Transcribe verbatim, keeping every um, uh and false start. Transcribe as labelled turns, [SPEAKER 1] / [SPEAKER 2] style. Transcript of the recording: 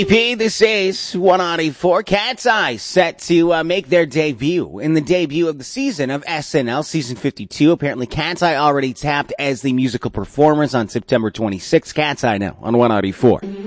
[SPEAKER 1] P, this is one eighty-four. Cat's Eye set to uh, make their debut in the debut of the season of S N L season fifty-two. Apparently, Cat's Eye already tapped as the musical performers on September twenty-sixth. Cat's Eye now on one eighty-four.